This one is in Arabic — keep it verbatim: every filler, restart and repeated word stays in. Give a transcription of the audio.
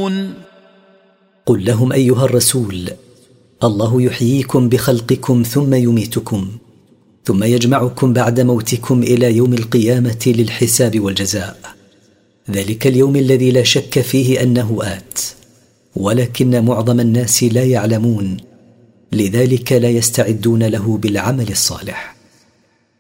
تعملون. قل لهم أيها الرسول: الله يحييكم بخلقكم ثم يميتكم، ثم يجمعكم بعد موتكم إلى يوم القيامة للحساب والجزاء. ذلك اليوم الذي لا شك فيه أنه آت، ولكن معظم الناس لا يعلمون، لذلك لا يستعدون له بالعمل الصالح.